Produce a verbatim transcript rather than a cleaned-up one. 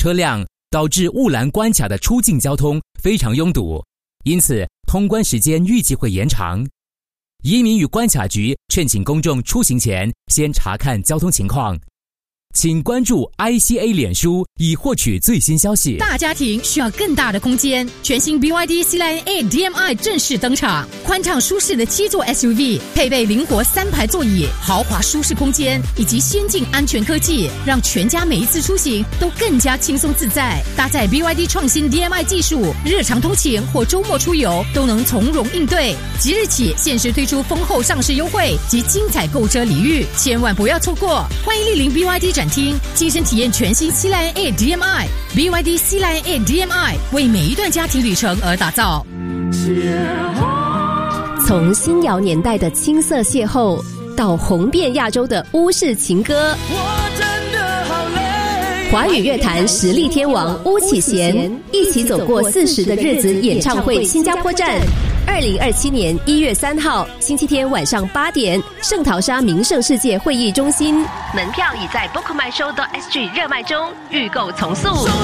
车辆，导致雾兰关卡的出境交通非常拥堵，因此通关时间预计会延长。移民与关卡局劝请公众出行前先查看交通情况。请关注 I C A 脸书以获取最新消息。 大家庭需要更大的空间，全新 B Y D C-Line A D M I 正式登场，宽敞舒适的七座 S U V， 配备灵活三排座椅，豪华舒适空间以及先进安全科技，让全家每一次出行都更加轻松自在。搭载 B Y D 创新 D M I 技术，日常通勤或周末出游都能从容应对。即日起限时推出丰厚上市优惠及精彩购车礼遇，千万不要错过！欢迎莅临 B Y D 展厅，亲身体验全新 C-Line A D M I。 B Y D C-Line A D M I 为每一段家庭旅程而打造。 从新谣年代的青涩邂逅，到红遍亚洲的巫式情歌，华语乐坛实力天王巫启贤一起走过四十的日子演唱会新加坡站，二零二七年一月三号星期天晚上八点，圣淘沙名胜世界会议中心，门票已在 book my show dot s g 热卖中，预购从速。